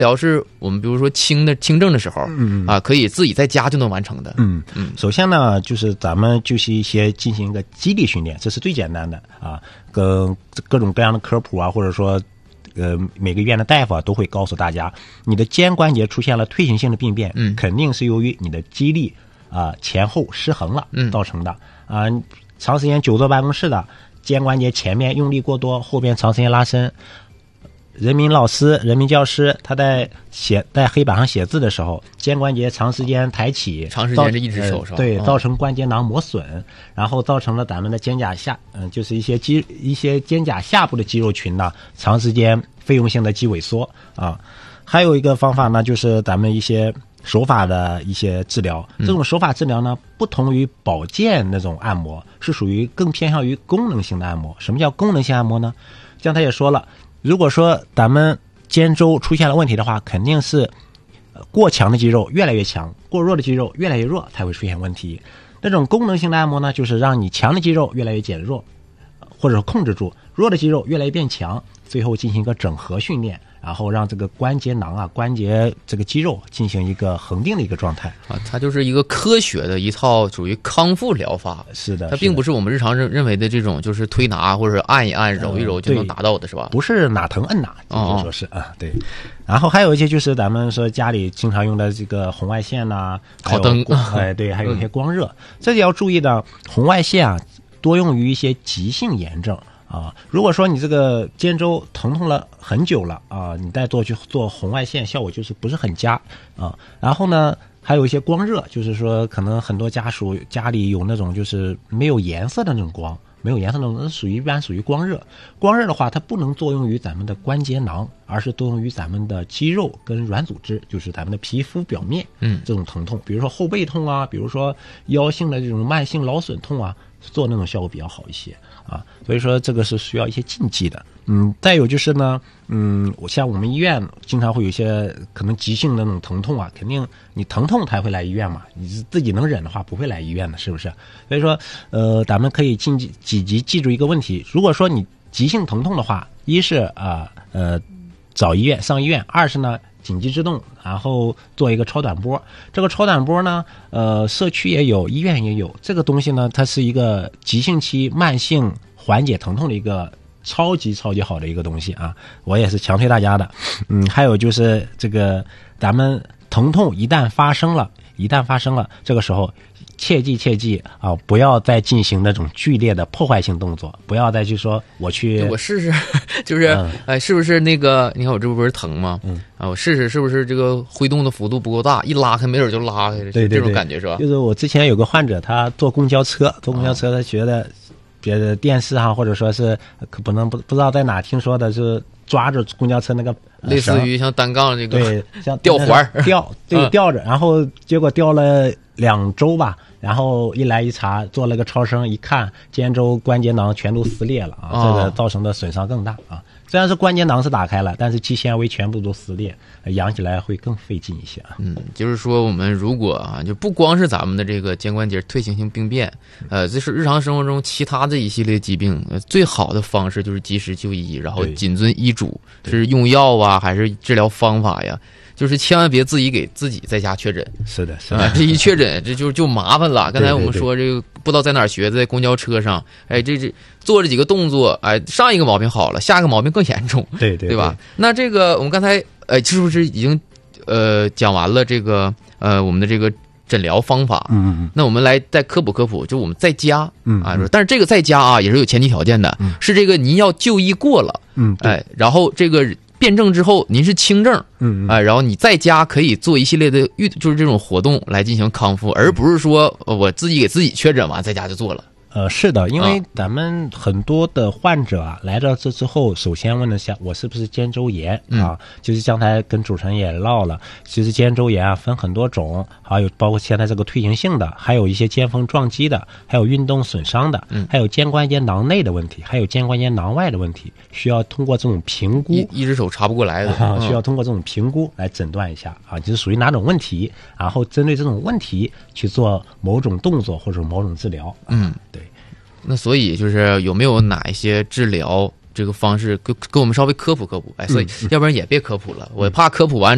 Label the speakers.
Speaker 1: 疗是我们比如说轻症的时候，可以自己在家就能完成的。
Speaker 2: 首先呢，就是咱们就是一些进行一个肌力训练，这是最简单的啊，跟各种各样的科普啊，或者说每个医院的大夫都会告诉大家，你的肩关节出现了退行性的病变，肯定是由于你的肌力前后失衡了造成的啊。长时间久坐办公室的，肩关节前面用力过多，后边长时间拉伸。人民教师，他在黑板上写字的时候，肩关节长时间抬起，
Speaker 1: 长时间是一只手是吧？
Speaker 2: 对，造成关节囊磨损，然后造成了咱们的肩胛下，就是一些肩胛下部的肌肉群呢，长时间费用性的肌萎缩啊。还有一个方法呢，就是咱们一些手法的一些治疗，这种手法治疗呢，不同于保健那种按摩，是属于更偏向于功能性的按摩。什么叫功能性按摩呢？像他也说了。如果说咱们肩周出现了问题的话，肯定是过强的肌肉越来越强，过弱的肌肉越来越弱才会出现问题。那种功能性的按摩呢，就是让你强的肌肉越来越减弱，或者控制住弱的肌肉越来越变强，最后进行一个整合训练，然后让这个关节囊关节这个肌肉进行一个恒定的一个状态
Speaker 1: 啊。它就是一个科学的一套属于康复疗法。
Speaker 2: 是的，
Speaker 1: 它并不是我们日常认为的这种就是推拿或者按一按揉一揉就能达到的，是吧？
Speaker 2: 不是哪疼摁哪，就说是对。然后还有一些就是咱们说家里经常用的这个红外线
Speaker 1: 烤灯，
Speaker 2: 对，还有一些光热，这也要注意的。红外线多用于一些急性炎症。如果说你这个肩周疼痛了很久了你再去做红外线，效果就是不是很佳然后呢，还有一些光热，就是说可能很多家里有那种就是没有颜色的那种光，没有颜色的那种，一般属于光热。光热的话，它不能作用于咱们的关节囊，而是作用于咱们的肌肉跟软组织，就是咱们的皮肤表面。这种疼痛，比如说后背痛比如说腰性的这种慢性劳损痛做那种效果比较好一些所以说这个是需要一些禁忌的。再有就是呢，像我们医院经常会有一些可能急性的那种疼痛肯定你疼痛才会来医院嘛，你自己能忍的话不会来医院的，是不是？所以说咱们可以记住一个问题，如果说你急性疼痛的话，一是找医院上医院，二是呢紧急制动，然后做一个超短波。这个超短波呢，社区也有，医院也有。这个东西呢，它是一个急性期慢性缓解疼痛的一个超级好的一个东西我也是强推大家的。还有就是这个咱们疼痛一旦发生了，这个时候切记不要再进行那种剧烈的破坏性动作，不要再去说我
Speaker 1: 试试，就是是不是那个你看我这不是疼吗？我试试是不是这个挥动的幅度不够大，一拉开没准就拉开了，
Speaker 2: 对，
Speaker 1: 这种感觉是吧？
Speaker 2: 就是我之前有个患者，他坐公交车，他觉得别的电视或者说是不知道在哪听说的，就是抓着公交车那个
Speaker 1: 类似于像单杠这个
Speaker 2: 对，像
Speaker 1: 吊环
Speaker 2: 吊着，然后结果吊了2周吧，然后一来一查，做了个超声一看，肩周关节囊全都撕裂了这个造成的损伤更大虽然是关节囊是打开了，但是肌纤维全部都撕裂，养起来会更费劲一些
Speaker 1: 就是说我们如果就不光是咱们的这个肩关节退行性病变，这是日常生活中其他的一系列疾病，最好的方式就是及时就医，然后谨遵医嘱，是用药还是治疗方法呀？就是千万别自己给自己在家确诊。
Speaker 2: 是的，
Speaker 1: 这一确诊这就麻烦了。刚才我们说这个不知道在哪儿学的，在公交车上，这做这几个动作，上一个毛病好了，下一个毛病更严重，对吧？那这个我们刚才是不是已经讲完了这个我们的这个诊疗方法？那我们来再科普，就我们在家但是这个在家也是有前提条件的，是这个您要就医过了，然后这个辩证之后您是轻症，然后你在家可以做一系列的就是这种活动来进行康复，而不是说我自己给自己确诊完在家就做了。
Speaker 2: 是的，因为咱们很多的患者来到这之后，首先问了下我是不是肩周炎就是刚才跟主持人也唠了，其实肩周炎分很多种，还有包括现在这个退行性的，还有一些肩峰撞击的，还有运动损伤的，还有肩关节囊内的问题，还有肩关节囊外的问题，需要通过这种评估，
Speaker 1: 一只手查不过来的
Speaker 2: 需要通过这种评估来诊断一下就是属于哪种问题，然后针对这种问题去做某种动作或者某种治疗对。
Speaker 1: 那所以就是有没有哪一些治疗这个方式跟我们稍微科普所以要不然也别科普了，我怕科普完